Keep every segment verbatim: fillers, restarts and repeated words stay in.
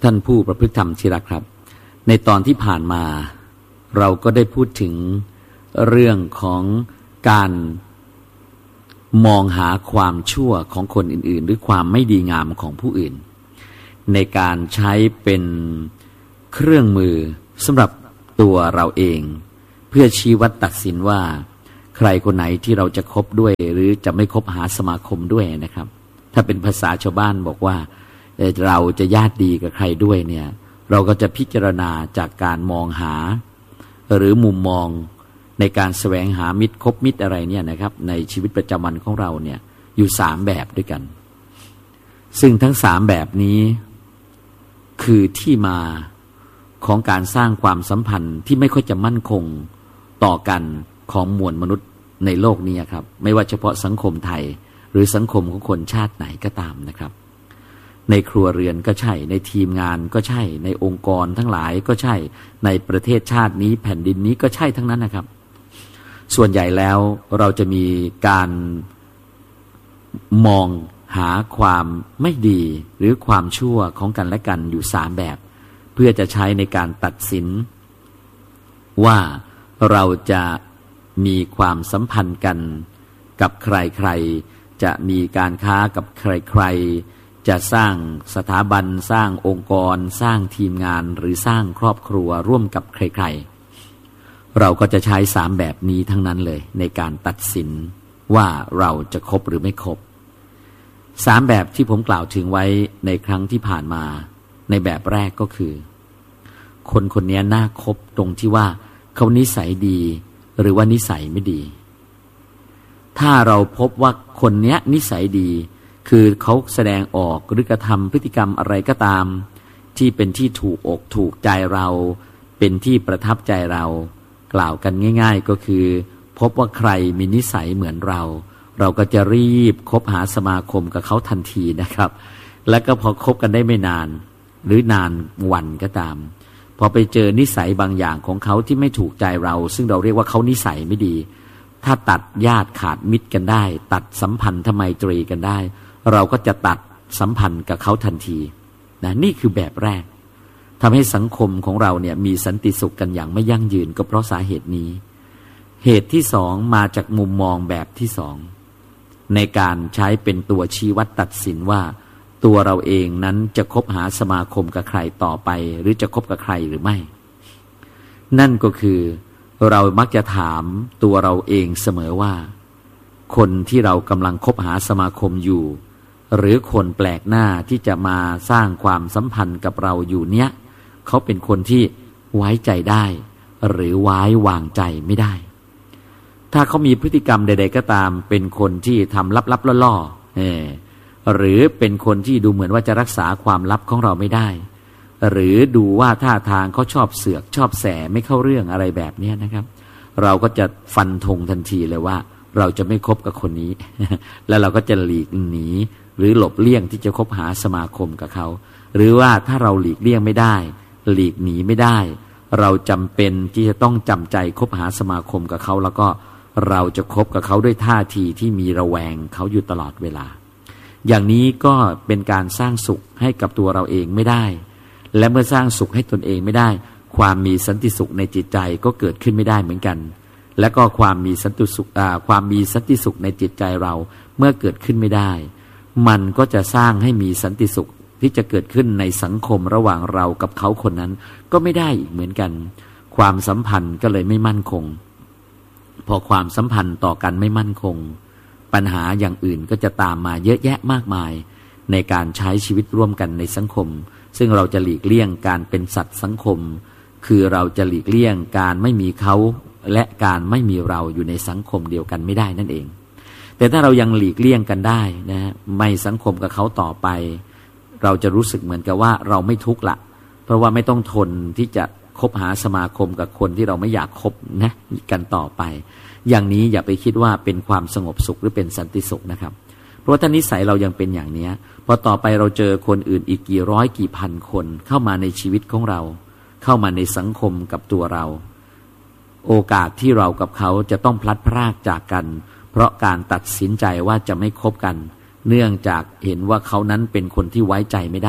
ท่านผู้ประพฤติธรรมที่รักครับในตอนที่ผ่านมาเราก็ได้พูดถึงเรื่องของการมองหาความชั่วของคนอื่นๆหรือความไม่ดีงามของผู้อื่นในการใช้เป็นเครื่องมือสำหรับตัวเราเองเพื่อชี้วัดตัดสินว่าใครคนไหนที่เราจะคบด้วยหรือจะไม่คบหาสมาคมด้วยนะครับถ้าเป็นภาษาชาวบ้านบอกว่าเราจะญาติดีกับใครด้วยเนี่ยเราก็จะพิจารณาจากการมองหาหรือมุมมองในการแสวงหามิตรคบมิตรอะไรเนี่ยนะครับในชีวิตประจำวันของเราเนี่ยอยู่สามแบบด้วยกันซึ่งทั้งสามแบบนี้คือที่มาของการสร้างความสัมพันธ์ที่ไม่ค่อยจะมั่นคงต่อกันของมวลมนุษย์ในโลกนี้ครับไม่ว่าเฉพาะสังคมไทยหรือสังคมของคนชาติไหนก็ตามนะครับในครัวเรือนก็ใช่ในทีมงานก็ใช่ในองค์กรทั้งหลายก็ใช่ในประเทศชาตินี้แผ่นดินนี้ก็ใช่ทั้งนั้นนะครับส่วนใหญ่แล้วเราจะมีการมองหาความไม่ดีหรือความชั่วของกันและกันอยู่สามแบบเพื่อจะใช้ในการตัดสินว่าเราจะมีความสัมพันธ์กันกับใครๆจะมีการค้ากับใครๆจะสร้างสถาบันสร้างองค์กรสร้างทีมงานหรือสร้างครอบครัวร่วมกับใครๆเราก็จะใช้สามแบบนี้ทั้งนั้นเลยในการตัดสินว่าเราจะคบหรือไม่คบสามแบบที่ผมกล่าวถึงไว้ในครั้งที่ผ่านมาในแบบแรกก็คือคนคนนี้น่าคบตรงที่ว่าเขานิสัยดีหรือว่านิสัยไม่ดีถ้าเราพบว่าคนนี้นิสัยดีคือเขาแสดงออกหรือกระทำพฤติกรรมอะไรก็ตามที่เป็นที่ถูกอกถูกใจเราเป็นที่ประทับใจเรากล่าวกันง่ายๆก็คือพบว่าใครมีนิสัยเหมือนเราเราก็จะรีบคบหาสมาคมกับเขาทันทีนะครับแล้วก็พอคบกันได้ไม่นานหรือนานวันก็ตามพอไปเจอนิสัยบางอย่างของเขาที่ไม่ถูกใจเราซึ่งเราเรียกว่าเขานิสัยไม่ดีถ้าตัดญาติขาดมิตรกันได้ตัดสัมพันธไมตรีกันได้เราก็จะตัดสัมพันธ์กับเขาทันทีนะนี่คือแบบแรกทำให้สังคมของเราเนี่ยมีสันติสุขกันอย่างไม่ยั่งยืนก็เพราะสาเหตุนี้เหตุที่สองมาจากมุมมองแบบที่สองในการใช้เป็นตัวชี้วัดตัดสินว่าตัวเราเองนั้นจะคบหาสมาคมกับใครต่อไปหรือจะคบกับใครหรือไม่นั่นก็คือเรามักจะถามตัวเราเองเสมอว่าคนที่เรากำลังคบหาสมาคมอยู่หรือคนแปลกหน้าที่จะมาสร้างความสัมพันธ์กับเราอยู่เนี้ยเขาเป็นคนที่ไว้ใจได้หรือไว้วางใจไม่ได้ถ้าเขามีพฤติกรรมใดๆก็ตามเป็นคนที่ทำลับๆล่อๆเออหรือเป็นคนที่ดูเหมือนว่าจะรักษาความลับของเราไม่ได้หรือดูว่าท่าทางเขาชอบเสือกชอบแสไม่เข้าเรื่องอะไรแบบนี้นะครับเราก็จะฟันธงทันทีเลยว่าเราจะไม่คบกับคนนี้ แล้วเราก็จะหลีกหนีหรือหลบเลี่ยงที่จะคบหาสมาคมกับเขาหรือว่าถ้าเราหลีกเลี่ยงไม่ได้หลีกหนีไม่ได้เราจำเป็นที่จะต้องจำใจคบหาสมาคมกับเขาแล้วก็เราจะคบกับเขาด้วยท่าทีที่มีระแวงเขาอยู่ตลอดเวลาอย่างนี้ก็เป็นการสร้างสุขให้กับตัวเราเองไม่ได้และเมื่อสร้างสุขให้ตนเองไม่ได้ความมีสันติสุขในจิตใจก็เกิดขึ้นไม่ได้เหมือนกันและก็ความมีสันติสุขอ่าความมีสันติสุขในจิตใจเราเมื่อเกิดขึ้นไม่ได้มันก็จะสร้างให้มีสันติสุขที่จะเกิดขึ้นในสังคมระหว่างเรากับเขาคนนั้นก็ไม่ได้อีกเหมือนกันความสัมพันธ์ก็เลยไม่มั่นคงพอความสัมพันธ์ต่อกันไม่มั่นคงปัญหาอย่างอื่นก็จะตามมาเยอะแยะมากมายในการใช้ชีวิตร่วมกันในสังคมซึ่งเราจะหลีกเลี่ยงการเป็นสัตว์สังคมคือเราจะหลีกเลี่ยงการไม่มีเขาและการไม่มีเราอยู่ในสังคมเดียวกันไม่ได้นั่นเองแต่ถ้าเรายังหลีกเลี่ยงกันได้นะไม่สังคมกับเขาต่อไปเราจะรู้สึกเหมือนกับว่าเราไม่ทุกข์ละเพราะว่าไม่ต้องทนที่จะคบหาสมาคมกับคนที่เราไม่อยากคบนะกันต่อไปอย่างนี้อย่าไปคิดว่าเป็นความสงบสุขหรือเป็นสันติสุขนะครับเพราะว่าถ้านิสัยเรายังเป็นอย่างนี้พอต่อไปเราเจอคนอื่นอีกกี่ร้อยกี่พันคนเข้ามาในชีวิตของเราเข้ามาในสังคมกับตัวเราโอกาสที่เรากับเขาจะต้องพลัดพรากจากกันเพราะการตัดสินใจว่าจะไม่คบกันเนื่องจากเห็นว่าเขานั้นเป็นคนที่ไว้ใจไม่ได้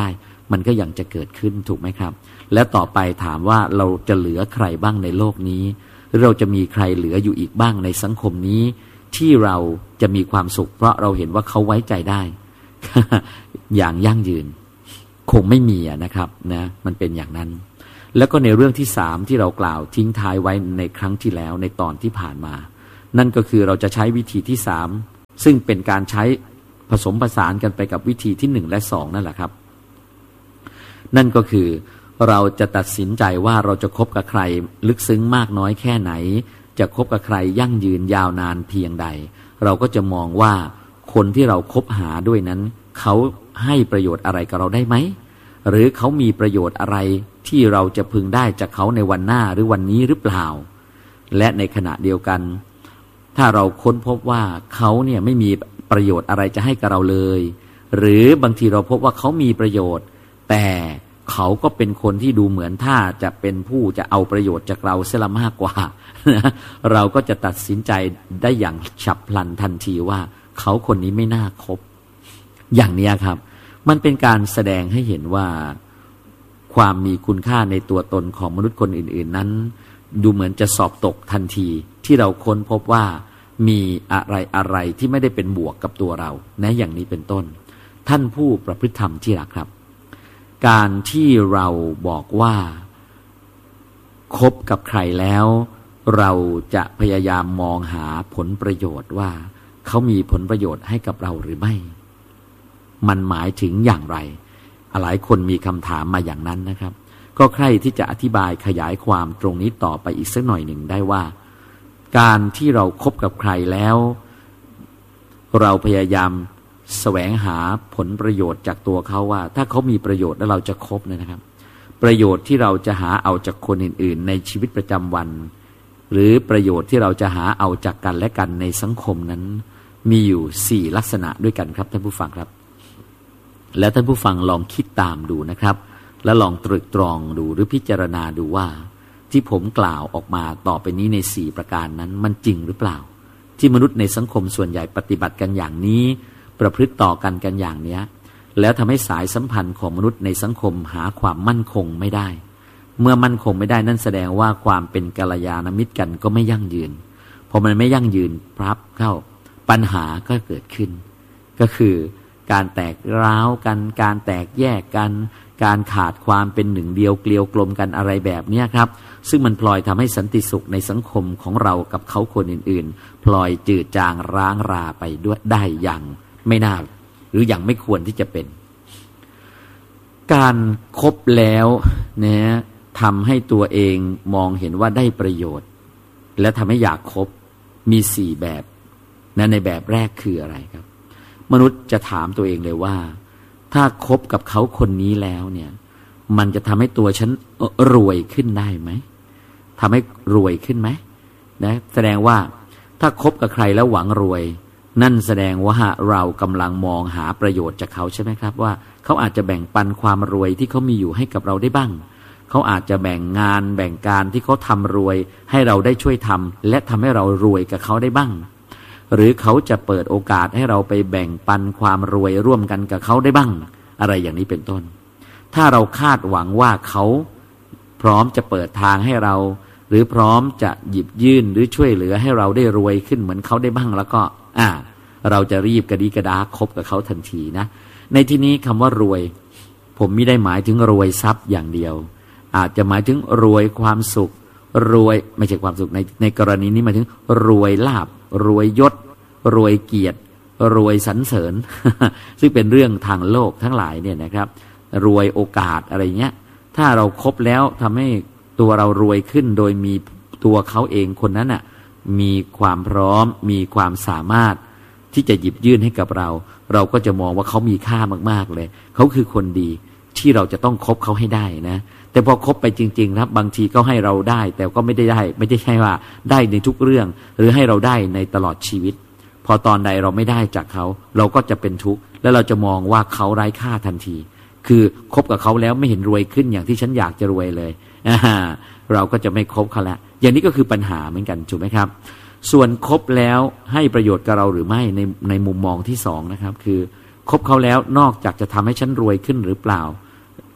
มันก็ยังจะเกิดขึ้นถูกไหมครับและต่อไปถามว่าเราจะเหลือใครบ้างในโลกนี้หรือเราจะมีใครเหลืออยู่อีกบ้างในสังคมนี้ที่เราจะมีความสุขเพราะเราเห็นว่าเขาไว้ใจได้ อย่างยั่งยืนคงไม่มีนะครับนะมันเป็นอย่างนั้นแล้วก็ในเรื่องที่สามที่เรากล่าวทิ้งท้ายไว้ในครั้งที่แล้วในตอนที่ผ่านมานั่นก็คือเราจะใช้วิธีที่สามซึ่งเป็นการใช้ผสมผสานกันไปกับวิธีที่หนึ่งและสองนั่นแหละครับนั่นก็คือเราจะตัดสินใจว่าเราจะคบกับใครลึกซึ้งมากน้อยแค่ไหนจะคบกับใครยั่งยืนยาวนานเพียงใดเราก็จะมองว่าคนที่เราคบหาด้วยนั้นเขาให้ประโยชน์อะไรกับเราได้ไหมหรือเขามีประโยชน์อะไรที่เราจะพึงได้จากเขาในวันหน้าหรือวันนี้หรือเปล่าและในขณะเดียวกันถ้าเราค้นพบว่าเขาเนี่ยไม่มีประโยชน์อะไรจะให้กับเราเลยหรือบางทีเราพบว่าเขามีประโยชน์แต่เขาก็เป็นคนที่ดูเหมือนถ้าจะเป็นผู้จะเอาประโยชน์จากเราเสียละมากกว่าเราก็จะตัดสินใจได้อย่างฉับพลันทันทีว่าเขาคนนี้ไม่น่าคบอย่างนี้ครับมันเป็นการแสดงให้เห็นว่าความมีคุณค่าในตัวตนของมนุษย์คนอื่นๆนั้นดูเหมือนจะสอบตกทันทีที่เราค้นพบว่ามีอะไรอะไรที่ไม่ได้เป็นบวกกับตัวเรานะอย่างนี้เป็นต้นท่านผู้ประพฤติธรรมที่รักครับการที่เราบอกว่าคบกับใครแล้วเราจะพยายามมองหาผลประโยชน์ว่าเขามีผลประโยชน์ให้กับเราหรือไม่มันหมายถึงอย่างไรหลายคนมีคำถามมาอย่างนั้นนะครับก็ใคร่ที่จะอธิบายขยายความตรงนี้ต่อไปอีกสักหน่อยหนึ่งได้ว่าการที่เราคบกับใครแล้วเราพยายามแสวงหาผลประโยชน์จากตัวเขาว่าถ้าเขามีประโยชน์แล้วเราจะคบนะครับประโยชน์ที่เราจะหาเอาจากคนอื่นๆในชีวิตประจำวันหรือประโยชน์ที่เราจะหาเอาจากกันและกันในสังคมนั้นมีอยู่สี่ลักษณะด้วยกันครับท่านผู้ฟังครับและท่านผู้ฟังลองคิดตามดูนะครับและลองตรึกตรองดูหรือพิจารณาดูว่าที่ผมกล่าวออกมาต่อไปนี้ในสี่ประการนั้นมันจริงหรือเปล่าที่มนุษย์ในสังคมส่วนใหญ่ปฏิบัติกันอย่างนี้ประพฤติต่อกันกันอย่างเนี้ยแล้วทำให้สายสัมพันธ์ของมนุษย์ในสังคมหาความมั่นคงไม่ได้เมื่อมั่นคงไม่ได้นั่นแสดงว่าความเป็นกัลยาณมิตรกันก็ไม่ยั่งยืนพอมันไม่ยั่งยืนปั๊บเข้าปัญหาก็เกิดขึ้นก็คือการแตกร้าวกันการแตกแยกกันการขาดความเป็นหนึ่งเดียวเกลียวกลมกันอะไรแบบนี้ครับซึ่งมันพลอยทำให้สันติสุขในสังคมของเรากับเขาคนอื่นๆพลอยจืดจางร้างราไปด้วยได้อย่างไม่น่าหรืออย่างไม่ควรที่จะเป็นการคบแล้วเนี่ยทำให้ตัวเองมองเห็นว่าได้ประโยชน์และทำให้อยากคบมีสี่แบบนะในแบบแรกคืออะไรครับมนุษย์จะถามตัวเองเลยว่าถ้าคบกับเขาคนนี้แล้วเนี่ยมันจะทำให้ตัวฉันรวยขึ้นได้ไหมทำให้รวยขึ้นไหมนะแสดงว่าถ้าคบกับใครแล้วหวังรวยนั่นแสดงว่าเรากำลังมองหาประโยชน์จากเขาใช่ไหมครับว่าเขาอาจจะแบ่งปันความรวยที่เขามีอยู่ให้กับเราได้บ้างเขาอาจจะแบ่งงานแบ่งการที่เขาทำรวยให้เราได้ช่วยทำและทำให้เรารวยกับเขาได้บ้างหรือเขาจะเปิดโอกาสให้เราไปแบ่งปันความรวยร่วมกันกับเขาได้บ้างอะไรอย่างนี้เป็นต้นถ้าเราคาดหวังว่าเขาพร้อมจะเปิดทางให้เราหรือพร้อมจะหยิบยื่นหรือช่วยเหลือให้เราได้รวยขึ้นเหมือนเขาได้บ้างแล้วก็อ่าเราจะรีบกระดีกระดาคบกับเขาทันทีนะในที่นี้คำว่ารวยผมไม่ได้หมายถึงรวยทรัพย์อย่างเดียวอาจจะหมายถึงรวยความสุขรวยไม่ใช่ความสุขในในกรณีนี้หมายถึงรวยลาภรวยยศรวยเกียรติรวยสรรเสริญ ซึ่งเป็นเรื่องทางโลกทั้งหลายเนี่ยนะครับรวยโอกาสอะไรเงี้ยถ้าเราครบแล้วทำให้ตัวเรารวยขึ้นโดยมีตัวเขาเองคนนั้นน่ะมีความพร้อมมีความสามารถที่จะหยิบยื่นให้กับเราเราก็จะมองว่าเขามีค่ามากๆเลยเขาคือคนดีที่เราจะต้องคบเขาให้ได้นะแต่พอคบไปจริงๆครับบางทีก็ให้เราได้แต่ก็ไม่ได้ได้ไม่ได้ใช่ว่าได้ในทุกเรื่องหรือให้เราได้ในตลอดชีวิตพอตอนใดเราไม่ได้จากเขาเราก็จะเป็นทุกข์แล้วเราจะมองว่าเขาไร้ค่าทันทีคือคบกับเขาแล้วไม่เห็นรวยขึ้นอย่างที่ฉันอยากจะรวยเลยเราก็จะไม่คบเขาแล้วอย่างนี้ก็คือปัญหาเหมือนกันถูกไหมครับส่วนคบแล้วให้ประโยชน์กับเราหรือไม่ในในมุมมองที่สองนะครับคือคบเขาแล้วนอกจากจะทำให้ฉันรวยขึ้นหรือเปล่า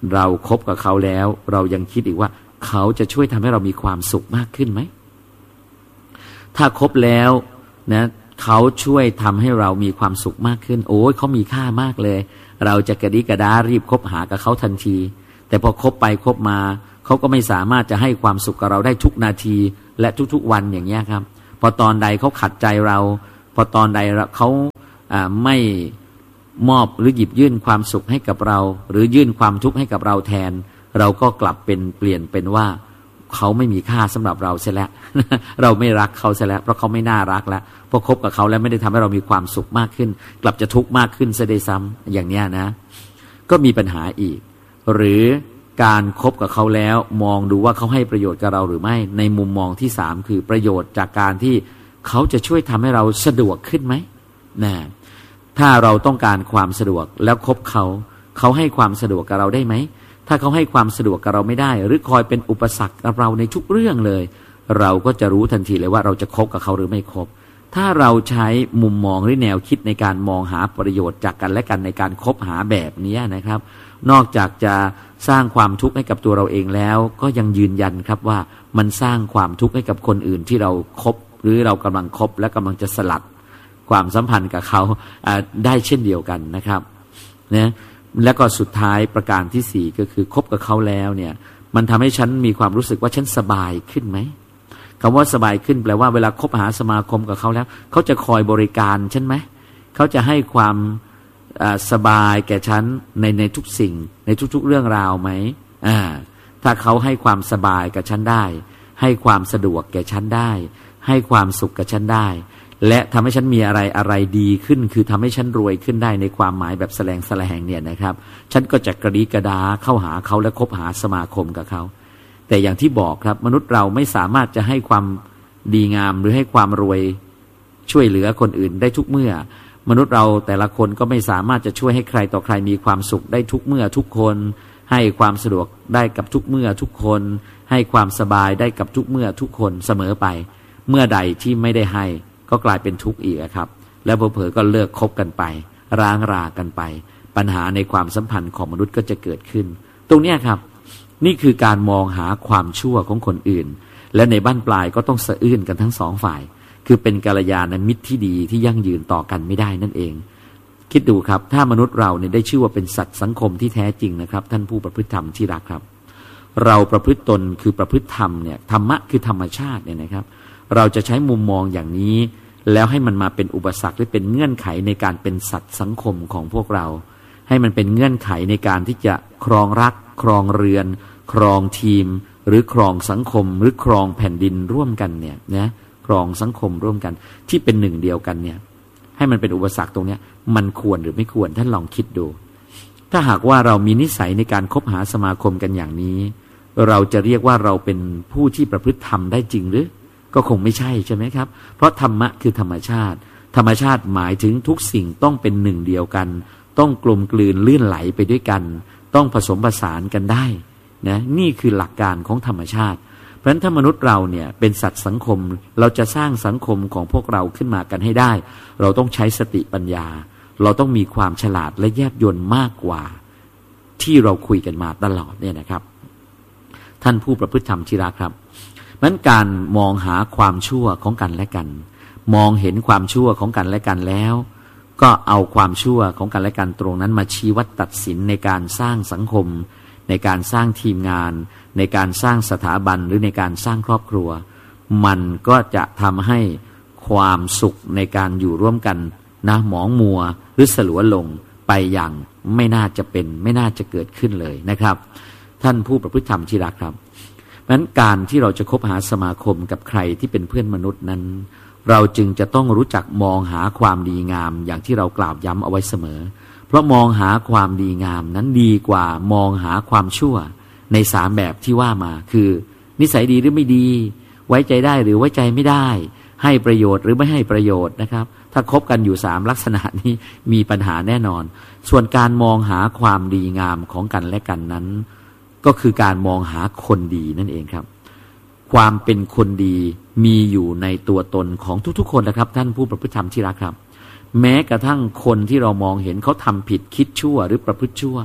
เราคบกับเขาแล้วเรายังคิดอีกว่าเขาจะช่วยทำให้เรามีความสุขมากขึ้นไหมถ้าคบแล้วนะเขาช่วยทำให้เรามีความสุขมากขึ้นโอ้ยเขามีค่ามากเลยเราจะกระดิกระดารีบคบหากับเขาทันทีแต่พอคบไปคบมาเขาก็ไม่สามารถจะให้ความสุขกับเราได้ทุกนาทีและทุกๆวันอย่างเงี้ยครับพอตอนใดเขาขัดใจเราพอตอนใดเขาไม่มอบหรือหยิบยื่นความสุขให้กับเราหรือยื่นความทุกข์ให้กับเราแทนเราก็กลับเป็นเปลี่ยนเป็นว่าเขาไม่มีค่าสำหรับเราเสียแล้ว เราไม่รักเขาเสียแล้วเพราะเขาไม่น่ารักแล้วพอคบกับเขาแล้วไม่ได้ทำให้เรามีความสุขมากขึ้นกลับจะทุกข์มากขึ้นซะด้วยซ้ำอย่างเนี้ยนะก็มีปัญหาอีกหรือการคบกับเขาแล้วมองดูว่าเขาให้ประโยชน์กับเราหรือไม่ในมุมมองที่สามคือประโยชน์จากการที่เขาจะช่วยทำให้เราสะดวกขึ้นไหมนะถ้าเราต้องการความสะดวกแล้วคบเขาเขาให้ความสะดวกกับเราได้ไหมถ้าเขาให้ความสะดวกกับเราไม่ได้หรือคอยเป็นอุปสรรคกับเราในทุกเรื่องเลยเราก็จะรู้ทันทีเลยว่าเราจะคบกับเขาหรือไม่คบถ้าเราใช้มุมมองหรือแนวคิดในการมองหาประโยชน์จากกันและกันในการคบหาแบบนี้นะครับนอกจากจะสร้างความทุกข์ให้กับตัวเราเองแล้วก็ยังยืนยันครับว่ามันสร้างความทุกข์ให้กับคนอื่นที่เราคบหรือเรากำลังคบและกำลังจะสลัดความสัมพันธ์กับเขาได้เช่นเดียวกันนะครับนะและก็สุดท้ายประการที่สี่ก็คือคบกับเขาแล้วเนี่ยมันทำให้ฉันมีความรู้สึกว่าฉันสบายขึ้นไหมคำว่าสบายขึ้นแปลว่าเวลาคบหาสมาคมกับเขาแล้วเขาจะคอยบริการฉันไหมเขาจะให้ความสบายแก่ฉันในในทุกสิ่งในทุกๆเรื่องราวไหมอ่าถ้าเขาให้ความสบายกับฉันได้ให้ความสะดวกแก่ฉันได้ให้ความสุขกับฉันได้และทำให้ฉันมีอะไรอะไรดีขึ้นคือทำให้ฉันรวยขึ้นได้ในความหมายแบบแสลงแสลงเนี่ยนะครับฉันก็จะกระดิกระดาเข้าหาเขาและคบหาสมาคมกับเขาแต่อย่างที่บอกครับมนุษย์เราไม่สามารถจะให้ความดีงามหรือให้ความรวยช่วยเหลือคนอื่นได้ทุกเมื่อมนุษย์เราแต่ละคนก็ไม่สามารถจะช่วยให้ใครต่อใครมีความสุขได้ทุกเมื่อทุกคนให้ความสะดวกได้กับทุกเมื่อทุกคนให้ความสบายได้กับทุกเมื่อทุกคนเสมอไปเมื่อใดที่ไม่ได้ให้ก็กลายเป็นทุกข์อีกครับแล้วเผลอๆก็เลิกคบกันไปร้างรากันไปปัญหาในความสัมพันธ์ของมนุษย์ก็จะเกิดขึ้นตรงนี้ครับนี่คือการมองหาความชั่วของคนอื่นและในบั้นปลายก็ต้องสะอื้นกันทั้งสองฝ่ายคือเป็นกัลยาณมิตรที่ดีที่ยั่งยืนต่อกันไม่ได้นั่นเองคิดดูครับถ้ามนุษย์เราเนี่ยได้ชื่อว่าเป็นสัตว์สังคมที่แท้จริงนะครับท่านผู้ประพฤติธรรมที่รักครับเราประพฤติตนคือประพฤติธรรมเนี่ยธรรมะคือธรรมชาติเนี่ยนะครับเราจะใช้มุมมองอย่างนี้แล้วให้มันมาเป็นอุปสรรคหรือเป็นเงื่อนไขในการเป็นสัตว์สังคมของพวกเราให้มันเป็นเงื่อนไขในการที่จะครองรักครองเรือนครองทีมหรือครองสังคมหรือครองแผ่นดินร่วมกันเนี่ยนะครองสังคมร่วมกันที่เป็นหนึ่งเดียวกันเนี่ยให้มันเป็นอุปสรรคตรงนี้มันควรหรือไม่ควรท่านลองคิดดูถ้าหากว่าเรามีนิสัยในการคบหาสมาคมกันอย่างนี้เราจะเรียกว่าเราเป็นผู้ที่ประพฤติธรรมได้จริงหรือก็คงไม่ใช่ใช่ไหมครับเพราะธรรมะคือธรรมชาติธรรมชาติหมายถึงทุกสิ่งต้องเป็นหนึ่งเดียวกันต้องกลมกลืนลื่นไหลไปด้วยกันต้องผสมผสานกันได้นะนี่คือหลักการของธรรมชาติเพราะฉะนั้นถ้ามนุษย์เราเนี่ยเป็นสัตว์สังคมเราจะสร้างสังคมของพวกเราขึ้นมากันให้ได้เราต้องใช้สติปัญญาเราต้องมีความฉลาดและแยบยลมากกว่าที่เราคุยกันมาตลอดเนี่ยนะครับท่านผู้ประพฤติธรรมที่รักครับนั้นการมองหาความชั่วของกันและกันมองเห็นความชั่วของกันและกันแล้วก็เอาความชั่วของกันและกันตรงนั้นมาชี้วัดตัดสินในการสร้างสังคมในการสร้างทีมงานในการสร้างสถาบันหรือในการสร้างครอบครัวมันก็จะทำให้ความสุขในการอยู่ร่วมกันนะหมองมัวหรือสลัวลงไปอย่างไม่น่าจะเป็นไม่น่าจะเกิดขึ้นเลยนะครับท่านผู้ประพฤติธรรมที่รักครับเพราะฉะนั้นการที่เราจะคบหาสมาคมกับใครที่เป็นเพื่อนมนุษย์นั้นเราจึงจะต้องรู้จักมองหาความดีงามอย่างที่เรากล่าวย้ำเอาไว้เสมอเพราะมองหาความดีงามนั้นดีกว่ามองหาความชั่วในสามแบบที่ว่ามาคือนิสัยดีหรือไม่ดีไว้ใจได้หรือไว้ใจไม่ได้ให้ประโยชน์หรือไม่ให้ประโยชน์นะครับถ้าคบกันอยู่สามลักษณะนี้มีปัญหาแน่นอนส่วนการมองหาความดีงามของกันและกันนั้นก็คือการมองหาคนดีนั่นเองครับความเป็นคนดีมีอยู่ในตัวตนของทุกๆคนนะครับท่านผู้ประพฤติธรรมที่รักครับแม้กระทั่งคนที่เรามองเห็นเขาทำผิดคิดชั่วหรือประพฤติชั่ว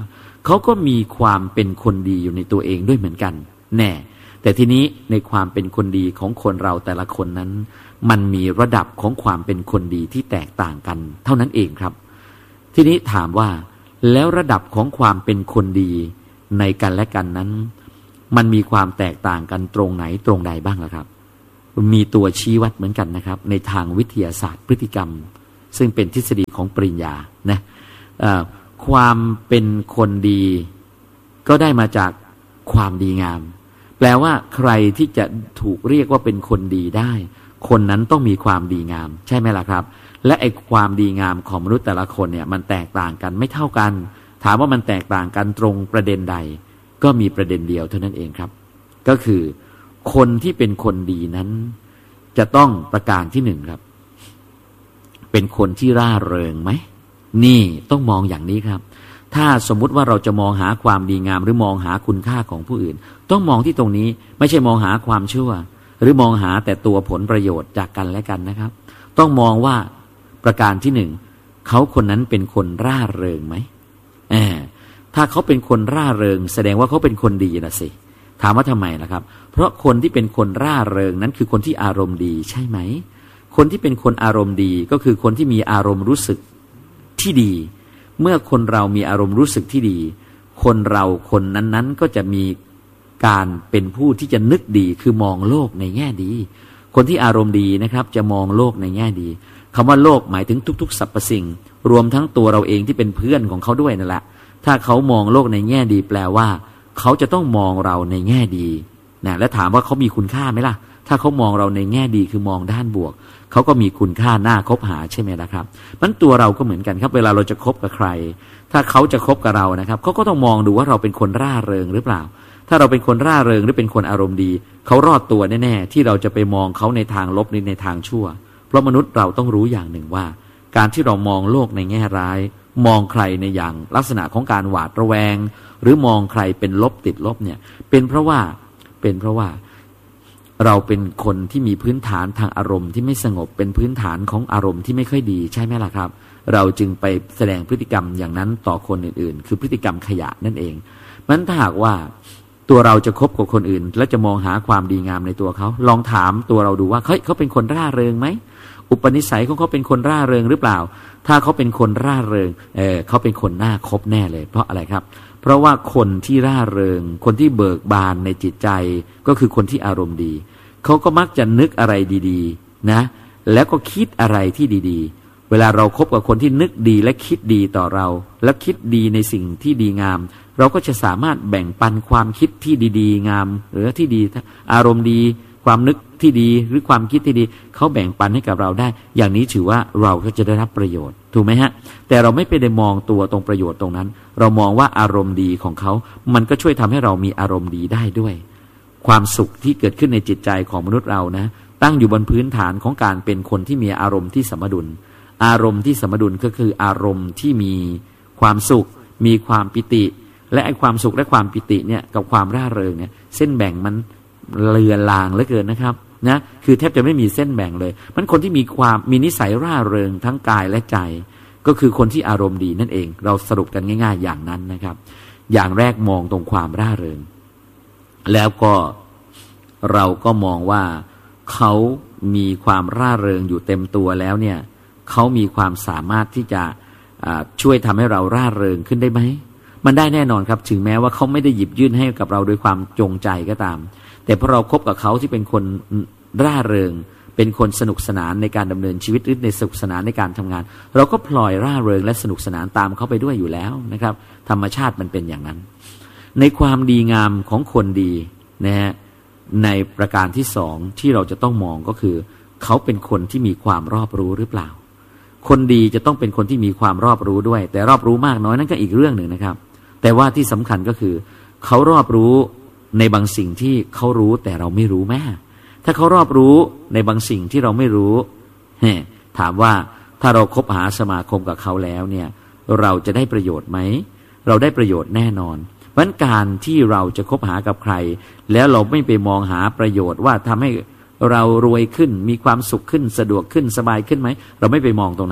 เขาก็มีความเป็นคนดีอยู่ในตัวเองด้วยเหมือนกันแน่แต่ทีนี้ในความเป็นคนดีของคนเราแต่ละคนนั้นมันมีระดับของความเป็นคนดีที่แตกต่างกันเท่านั้นเองครับทีนี้ถามว่าแล้วระดับของความเป็นคนดีในกันและกันนั้นมันมีความแตกต่างกันตรงไหนตรงใดบ้างล่ะครับมีตัวชี้วัดเหมือนกันนะครับในทางวิทยาศาสตร์พฤติกรรมซึ่งเป็นทฤษฎีของปริญญานะความเป็นคนดีก็ได้มาจากความดีงามแปลว่าใครที่จะถูกเรียกว่าเป็นคนดีได้คนนั้นต้องมีความดีงามใช่ไหมล่ะครับและไอ้ความดีงามของมนุษย์แต่ละคนเนี่ยมันแตกต่างกันไม่เท่ากันถามว่ามันแตกต่างกันตรงประเด็นใดก็มีประเด็นเดียวเท่านั้นเองครับก็คือคนที่เป็นคนดีนั้นจะต้องประการที่หนึ่งครับเป็นคนที่ร่าเริงไหมนี่ต้องมองอย่างนี้ครับถ้าสมมุติว่าเราจะมองหาความดีงามหรือมองหาคุณค่าของผู้อื่นต้องมองที่ตรงนี้ไม่ใช่มองหาความชั่วหรือมองหาแต่ตัวผลประโยชน์จากกันและกันนะครับต้องมองว่าประการที่หนึ่งเขาคนนั้นเป็นคนร่าเริงไหมเออถ้าเขาเป็นคนร่าเริงแสดงว่าเขาเป็นคนดีนะสิถามว่าทำไมล่ะครับเพราะคนที่เป็นคนร่าเริงนั้นคือคนที่อารมณ์ดีใช่ไหมคนที่เป็นคนอารมณ์ดีก็คือคนที่มีอารมณ์รู้สึกที่ดีเมื่อคนเรามีอารมณ์รู้สึกที่ดีคนเราคนนั้นๆก็จะมีการเป็นผู้ที่จะนึกดีคือมองโลกในแง่ดีคนที่อารมณ์ดีนะครับจะมองโลกในแง่ดีคำว่าโลกหมายถึงทุกๆสรรพสิ่งรวมทั้งตัวเราเองที่เป็นเพื่อนของเขาด้วยนั่นแหละถ้าเขามองโลกในแง่ดีแปลว่าเขาจะต้องมองเราในแง่ดีนะและถามว่าเขามีคุณค่าไหมล่ะถ้าเขามองเราในแง่ดีคือมองด้านบวกเขาก็มีคุณค่าน่าคบหาใช่ไหมล่ะครับมันตัวเราก็เหมือนกันครับเวลาเราจะคบกับใครถ้าเขาจะคบกับเรานะครับเขาก็ต้องมองดูว่าเราเป็นคนร่าเริงหรือเปล่าถ้าเราเป็นคนร่าเริงหรือเป็นคนอารมณ์ดีเขารอดตัวแน่ๆที่เราจะไปมองเขาในทางลบในทางชั่วเพราะมนุษย์เราต้องรู้อย่างหนึ่งว่าการที่เรามองโลกในแง่ร้ายมองใครในอย่างลักษณะของการหวาดระแวงหรือมองใครเป็นลบติดลบเนี่ยเป็นเพราะว่าเป็นเพราะว่าเราเป็นคนที่มีพื้นฐานทางอารมณ์ที่ไม่สงบเป็นพื้นฐานของอารมณ์ที่ไม่ค่อยดีใช่ไหมล่ะครับเราจึงไปแสดงพฤติกรรมอย่างนั้นต่อคนอื่นๆคือพฤติกรรมขยะนั่นเองมันถ้าหากว่าตัวเราจะคบกับคนอื่นและจะมองหาความดีงามในตัวเขาลองถามตัวเราดูว่าเฮ้ยเขาเป็นคนร่าเริงไหมอุปนิสัยของเขาเป็นคนร่าเริงหรือเปล่าถ้าเขาเป็นคนร่าเริงเออเขาเป็นคนน่าคบแน่เลยเพราะอะไรครับเพราะว่าคนที่ร่าเริงคนที่เบิกบานในจิตใจก็คือคนที่อารมณ์ดีเขาก็มักจะนึกอะไรดีๆนะแล้วก็คิดอะไรที่ดีๆเวลาเราคบกับคนที่นึกดีและคิดดีต่อเราและคิดดีในสิ่งที่ดีงามเราก็จะสามารถแบ่งปันความคิดที่ดีๆงามหรือที่ดีอารมณ์ดีความนึกที่ดีหรือความคิดที่ดีเขาแบ่งปันให้กับเราได้อย่างนี้ถือว่าเราก็จะได้รับประโยชน์ถูกไหมฮะแต่เราไม่ไปได้มองตัวตรงประโยชน์ตรงนั้นเรามองว่าอารมณ์ดีของเขามันก็ช่วยทำให้เรามีอารมณ์ดีได้ด้วยความสุขที่เกิดขึ้นในจิตใจของมนุษย์เรานะตั้งอยู่บนพื้นฐานของการเป็นคนที่มีอารมณ์ที่สมดุลอารมณ์ที่สมดุลก็คืออารมณ์ที่มีความสุขมีความปิติและไอ้ความสุขและความปิติเนี่ยกับความร่าเริงเนี่ยเส้นแบ่งมันเลือนลางเหลือเกินนะครับนะคือแทบจะไม่มีเส้นแบ่งเลยมันคนที่มีความมีนิสัยร่าเริงทั้งกายและใจก็คือคนที่อารมณ์ดีนั่นเองเราสรุปกันง่ายๆอย่างนั้นนะครับอย่างแรกมองตรงความร่าเริงแล้วก็เราก็มองว่าเขามีความร่าเริงอยู่เต็มตัวแล้วเนี่ยเขามีความสามารถที่จะช่วยทำให้เราร่าเริงขึ้นได้ไหมมันได้แน่นอนครับถึงแม้ว่าเขาไม่ได้หยิบยื่นให้กับเราโดยความจงใจก็ตามแต่พอเราคบกับเขาที่เป็นคนร่าเริงเป็นคนสนุกสนานในการดำเนินชีวิตหรือในสนุกสนานในการทำงานเราก็พลอยร่าเริงและสนุกสนานตามเขาไปด้วยอยู่แล้วนะครับธรรมชาติมันเป็นอย่างนั้นในความดีงามของคนดีนะฮะในประการที่สองที่เราจะต้องมองก็คือเขาเป็นคนที่มีความรอบรู้หรือเปล่าคนดีจะต้องเป็นคนที่มีความรอบรู้ด้วยแต่รอบรู้มากน้อยนั่นก็อีกเรื่องหนึ่งนะครับแต่ว่าที่สำคัญก็คือเขารอบรู้ในบางสิ่งที่เขารู้แต่เราไม่รู้แม่ถ้าเขารอบรู้ในบางสิ่งที่เราไม่รู้ถามว่าถ้าเราคบหาสมาคมกับเขาแล้วเนี่ยเราจะได้ประโยชน์ไหมเราได้ประโยชน์แน่นอนเพราะฉะนั้นการที่เราจะคบหากับใครแล้วเราไม่ไปมองหาประโยชน์ว่าทำให้เรารวยขึ้นมีความสุขขึ้นสะดวกขึ้นสบายขึ้นไหมเราไม่ไปมองตรงนั้น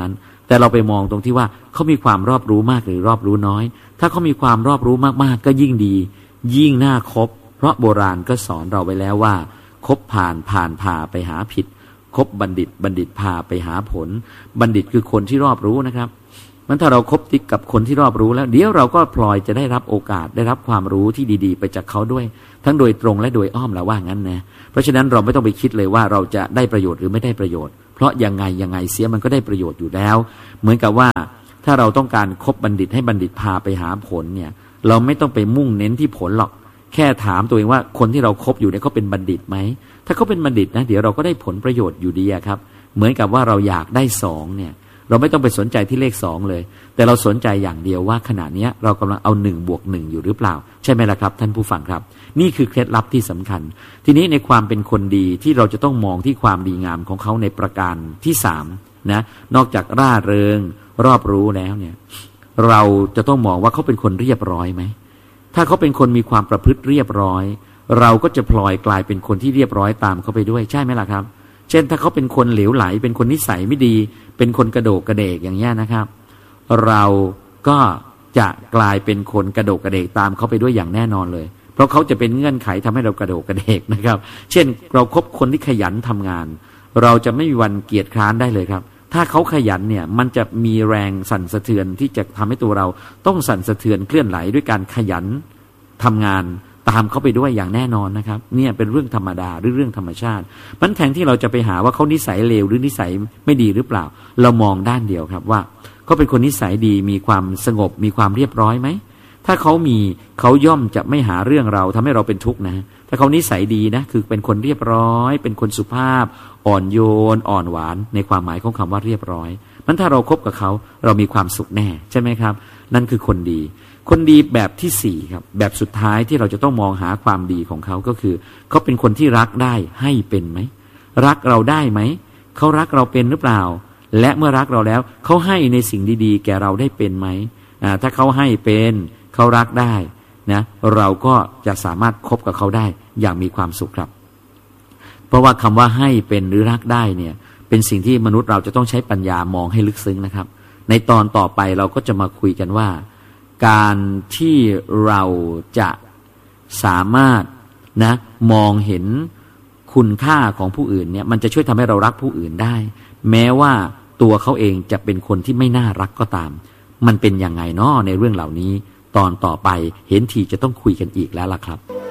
แต่เราไปมองตรงที่ว่าเขามีความรอบรู้มากหรือรอบรู้น้อยถ้าเขามีความรอบรู้มากๆก็ยิ่งดียิ่งน่าคบเพราะโบราณก็สอนเราไว้แล้วว่าคบผ่านผ่านพาไปหาผิดคบบัณฑิตบัณฑิตพาไปหาผลบัณฑิตคือคนที่รอบรู้นะครับมันถ้าเราคบติดกับคนที่รอบรู้แล้วเดี๋ยวเราก็พลอยจะได้รับโอกาสได้รับความรู้ที่ดีๆไปจากเขาด้วยทั้งโดยตรงและโดยอ้อมแล้วว่างั้นนะเพราะฉะนั้นเราไม่ต้องไปคิดเลยว่าเราจะได้ประโยชน์หรือไม่ได้ประโยชน์เพราะยังไงยังไงเสียมันก็ได้ประโยชน์อยู่แล้วเหมือนกับว่าถ้าเราต้องการคบบัณฑิตให้บัณฑิตพาไปหาผลเนี่ยเราไม่ต้องไปมุ่งเน้นที่ผลหรอกแค่ถามตัวเองว่าคนที่เราคบอยู่เนี่ยเขาเป็นบัณฑิตไหมถ้าเขาเป็นบัณฑิตนะเดี๋ยวเราก็ได้ผลประโยชน์อยู่ดีครับเหมือนกับว่าเราอยากได้สองเนี่ยเราไม่ต้องไปสนใจที่เลขสองเลยแต่เราสนใจอย่างเดียวว่าขณะนี้เรากำลังเอาหนึ่งบวกหนึ่งอยู่หรือเปล่าใช่ไหมล่ะครับท่านผู้ฟังครับนี่คือเคล็ดลับที่สำคัญทีนี้ในความเป็นคนดีที่เราจะต้องมองที่ความดีงามของเขาในประการที่สามนะนอกจากร่าเริงรอบรู้แล้วเนี่ยเราจะต้องมองว่าเขาเป็นคนเรียบร้อยไหมถ้าเขาเป็นคนมีความประพฤติเรียบร้อยเราก็จะพลอยกลายเป็นคนที่เรียบร้อยตามเขาไปด้วยใช่ไหมล่ะครับเช่นถ้าเขาเป็นคนเหลวไหลเป็นคนนิสัยไม่ดีเป็นคนกระโดกกระเดกอย่างนี้นะครับเราก็จะกลายเป็นคนกระโดกกระเดกตามเขาไปด้วยอย่างแน่นอนเลยเพราะเขาจะเป็นเงื่อนไขทำให้เรากระโดกกระเดกนะครับเช่นเราคบคนที่ขยันทำงานเราจะไม่มีวันเกียจคร้านได้เลยครับถ้าเขาขยันเนี่ยมันจะมีแรงสั่นสะเทือนที่จะทำให้ตัวเราต้องสั่นสะเทือนเคลื่อนไหวด้วยการขยันทำงานตามเขาไปด้วยอย่างแน่นอนนะครับเนี่ยเป็นเรื่องธรรมดาหรือเรื่องธรรมชาติมันแทนที่เราจะไปหาว่าเขานิสัยเลวหรือนิสัยไม่ดีหรือเปล่าเรามองด้านเดียวครับว่าเขาเป็นคนนิสัยดีมีความสงบมีความเรียบร้อยไหมถ้าเขามีเขาย่อมจะไม่หาเรื่องเราทำให้เราเป็นทุกข์นะถ้าเขานิสัยดีนะคือเป็นคนเรียบร้อยเป็นคนสุภาพอ่อนโยนอ่อนหวานในความหมายของคำว่าเรียบร้อยมันถ้าเราคบกับเขาเรามีความสุขแน่ใช่ไหมครับนั่นคือคนดีคนดีแบบที่สี่ครับแบบสุดท้ายที่เราจะต้องมองหาความดีของเขาก็คือเขาเป็นคนที่รักได้ให้เป็นไหมรักเราได้ไหมเขารักเราเป็นหรือเปล่าและเมื่อรักเราแล้วเขาให้ในสิ่งดีๆแก่เราได้เป็นไหมอ่าถ้าเขาให้เป็นเขารักได้นะเราก็จะสามารถคบกับเขาได้อย่างมีความสุขครับเพราะว่าคำว่าให้เป็นหรือรักได้เนี่ยเป็นสิ่งที่มนุษย์เราจะต้องใช้ปัญญามองให้ลึกซึ้งนะครับในตอนต่อไปเราก็จะมาคุยกันว่าการที่เราจะสามารถนะมองเห็นคุณค่าของผู้อื่นเนี่ยมันจะช่วยทำให้เรารักผู้อื่นได้แม้ว่าตัวเขาเองจะเป็นคนที่ไม่น่ารักก็ตามมันเป็นยังไงเนาะในเรื่องเหล่านี้ตอนต่อไปเห็นทีจะต้องคุยกันอีกแล้วล่ะครับ